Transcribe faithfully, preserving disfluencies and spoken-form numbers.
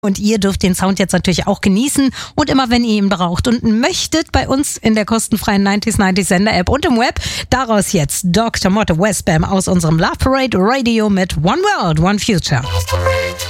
Und ihr dürft den Sound jetzt natürlich auch genießen und immer, wenn ihr ihn braucht und möchtet, bei uns in der kostenfreien neunzig neunzig Sender-App und im Web. Daraus jetzt Doktor Motte Westbam aus unserem Love Parade Radio mit One World, One Future.